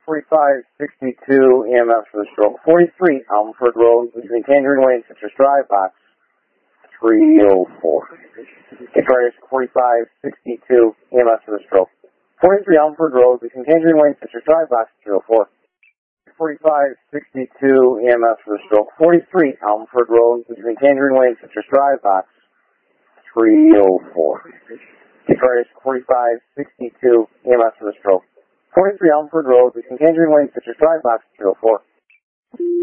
4562 EMS for the stroke. 43 Almford Road between Tangerine Way and Citrus Drive, box 304. Aquarius 4562 EMS for the stroke. 43 Almford Road between Tangerine Way and Citrus Drive, box 304. 4562 EMS for the stroke. 43 Almford Road between Tangerine Way and Citrus Drive, box 304. Aquarius 4562 EMS for the stroke. 43 Almford Road between Tangerine Way and Citrus Drive, box 304.